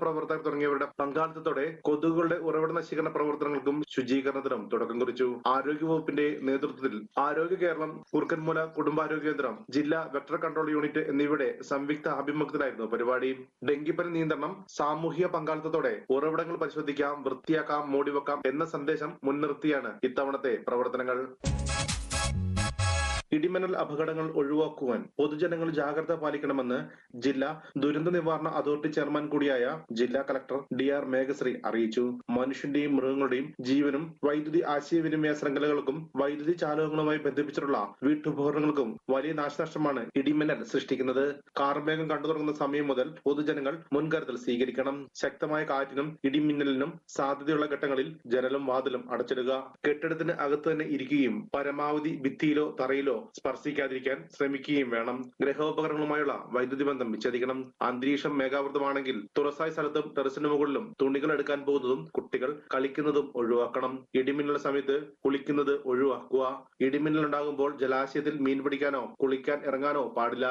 പ്രവർത്തകർ തുടങ്ങിയവരുടെ പങ്കാളിത്തത്തോടെ കൊതുകുകളുടെ ഉറവിട നശീകരണ പ്രവർത്തനങ്ങൾക്കും ശുചീകരണത്തിനും തുടക്കം കുറിച്ചു. ആരോഗ്യവകുപ്പിന്റെ നേതൃത്വത്തിൽ ആരോഗ്യ കേരളം, കുറുക്കൻമൂല കുടുംബാരോഗ്യ കേന്ദ്രം, ജില്ലാ വെക്ടർ കൺട്രോൾ യൂണിറ്റ് എന്നിവയുടെ സംയുക്ത ആഭിമുഖ്യത്തിലായിരുന്നു പരിപാടി. ഡെങ്കിപ്പനി നിയന്ത്രണം, സാമൂഹിക പങ്കാളിത്തത്തോടെ ഉറവിടങ്ങൾ പരിശോധിക്കാം, വൃത്തിയാക്കാം, മൂടിവെക്കാം എന്ന സന്ദേശം മുൻനിർത്തിയാണ് ഇത്തവണത്തെ പ്രവർത്തനങ്ങൾ. ഇടിമിന്നൽ അപകടങ്ങൾ ഒഴിവാക്കുവാൻ പൊതുജനങ്ങൾ ജാഗ്രത പാലിക്കണമെന്ന് ജില്ലാ ദുരന്ത നിവാരണ അതോറിറ്റി ചെയർമാൻ കൂടിയായ ജില്ലാ കളക്ടർ DR മേഘശ്രീ അറിയിച്ചു. മനുഷ്യന്റെയും മൃഗങ്ങളുടെയും ജീവനും വൈദ്യുതി ആശയവിനിമയ ശൃംഖലകൾക്കും വൈദ്യുതി ചാലകങ്ങളുമായി ബന്ധിപ്പിച്ചിട്ടുള്ള വീട്ടുപകരണങ്ങൾക്കും വലിയ നാശനഷ്ടമാണ് ഇടിമിന്നൽ സൃഷ്ടിക്കുന്നത്. കാർമേഘം കണ്ടു തുടങ്ങുന്ന സമയം മുതൽ പൊതുജനങ്ങൾ മുൻകരുതൽ സ്വീകരിക്കണം. ശക്തമായ കാറ്റിനും ഇടിമിന്നലിനും സാധ്യതയുള്ള ഘട്ടങ്ങളിൽ ജനലും വാതിലും അടച്ചിടുക. കെട്ടിടത്തിന് അകത്ത് തന്നെ ഇരിക്കുകയും പരമാവധി ഭിത്തിയിലോ തറയിലോ സ്പർശിക്കാതിരിക്കാൻ ശ്രമിക്കുകയും വേണം. ഗ്രഹോപകരണങ്ങളുമായുള്ള വൈദ്യുതി ബന്ധം വിച്ഛേദിക്കണം. അന്തരീക്ഷം മേഘാവൃതമാണെങ്കിൽ തുറസായ സ്ഥലത്തും ടെറസിന് മുകളിലും തുണികൾ എടുക്കാൻ പോകുന്നതും കുട്ടികൾ കളിക്കുന്നതും ഒഴിവാക്കണം. ഇടിമിന്നൽ സമയത്ത് കുളിക്കുന്നത് ഒഴിവാക്കുക. ഇടിമിന്നൽ ഉണ്ടാകുമ്പോൾ ജലാശയത്തിൽ മീൻ പിടിക്കാനോ കുളിക്കാൻ ഇറങ്ങാനോ പാടില്ല.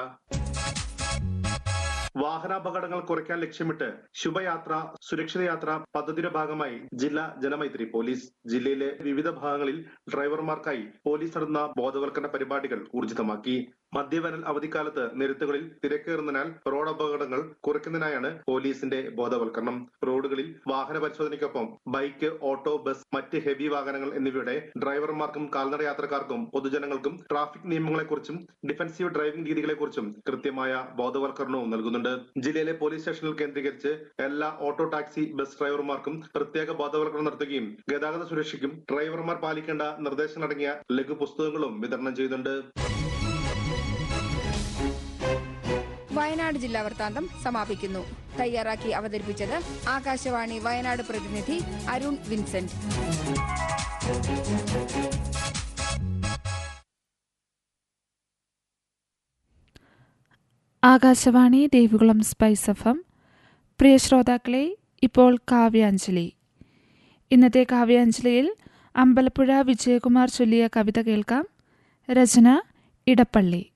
വാഹനാപകടങ്ങൾ കുറയ്ക്കാൻ ലക്ഷ്യമിട്ട് ശുഭയാത്ര സുരക്ഷിത യാത്ര പദ്ധതിയുടെ ഭാഗമായി ജില്ലാ ജനമൈത്രി പോലീസ് ജില്ലയിലെ വിവിധ ഭാഗങ്ങളിൽ ഡ്രൈവർമാർക്കായി പോലീസ് നടത്തുന്ന ബോധവൽക്കരണ പരിപാടികൾ ഊർജിതമാക്കി. മധ്യവേനൽ അവധിക്കാലത്ത് നിരത്തുകളിൽ തിരക്കേറുന്നതിനാൽ റോഡ് അപകടങ്ങൾ കുറയ്ക്കുന്നതിനായാണ് പോലീസിന്റെ ബോധവൽക്കരണം. റോഡുകളിൽ വാഹന പരിശോധനയ്ക്കൊപ്പം ബൈക്ക്, ഓട്ടോ, ബസ്, മറ്റ് ഹെവി വാഹനങ്ങൾ എന്നിവയുടെ ഡ്രൈവർമാർക്കും കാൽനട യാത്രക്കാർക്കും പൊതുജനങ്ങൾക്കും ട്രാഫിക് നിയമങ്ങളെക്കുറിച്ചും ഡിഫൻസീവ് ഡ്രൈവിംഗ് രീതികളെക്കുറിച്ചും കൃത്യമായ ബോധവൽക്കരണവും നൽകുന്നുണ്ട്. ജില്ലയിലെ പോലീസ് സ്റ്റേഷനിൽ കേന്ദ്രീകരിച്ച് എല്ലാ ഓട്ടോ, ടാക്സി, ബസ് ഡ്രൈവർമാർക്കും പ്രത്യേക ബോധവൽക്കരണം നടത്തുകയും ഗതാഗത സുരക്ഷയ്ക്കും ഡ്രൈവർമാർ പാലിക്കേണ്ട നിർദ്ദേശങ്ങളടങ്ങിയ ലഘു പുസ്തകങ്ങളും വിതരണം ചെയ്യുന്നുണ്ട്. വയനാട് ജില്ലാ വൃത്താന്തം സമാപിക്കുന്നു. തയ്യാറാക്കി അവതരിപ്പിച്ചത് ആകാശവാണി വയനാട് പ്രതിനിധി Arun Vincent. Akashvani Devikulam spice FM. പ്രിയ ശ്രോതാക്കളെ, ഇപ്പോൾ കാവ്യാഞ്ജലി. ഇന്നത്തെ കാവ്യാഞ്ജലിയിൽ അമ്പലപ്പുഴ വിജയകുമാർ ചൊല്ലിയ കവിത കേൾക്കാം. രചന ഇടപ്പള്ളി.